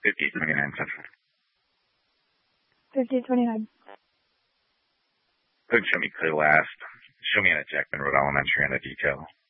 5029 Central. 5029. Could show me clear last. Show me in at Jackman Road Elementary on the detail.